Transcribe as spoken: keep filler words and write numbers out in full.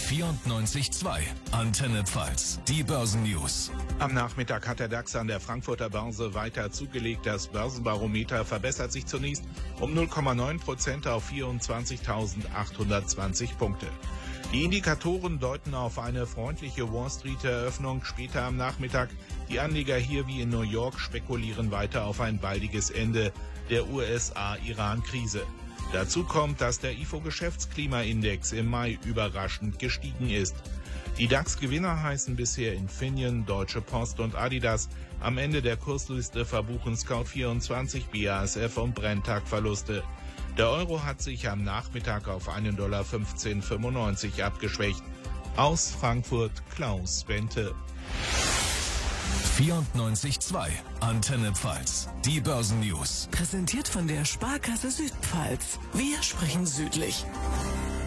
vierundneunzig Komma zwei Antenne Pfalz, die Börsennews. Am Nachmittag hat der DAX an der Frankfurter Börse weiter zugelegt. Das Börsenbarometer verbessert sich zunächst um null Komma neun Prozent auf vierundzwanzigtausendachthundertzwanzig Punkte. Die Indikatoren deuten auf eine freundliche Wall Street-Eröffnung später am Nachmittag. Die Anleger hier wie in New York spekulieren weiter auf ein baldiges Ende der U S A-Iran-Krise. Dazu kommt, dass der I F O-Geschäftsklimaindex im Mai überraschend gestiegen ist. Die DAX-Gewinner heißen bisher Infineon, Deutsche Post und Adidas. Am Ende der Kursliste verbuchen Scout vierundzwanzig, B A S F und Brenntag Verluste. Der Euro hat sich am Nachmittag auf einen Dollar fünfzehn Komma fünfundneunzig abgeschwächt. Aus Frankfurt Klaus Bente. vierundneunzig Komma zwei Antenne Pfalz, die Börsennews. Präsentiert von der Sparkasse Südpfalz. Wir sprechen südlich.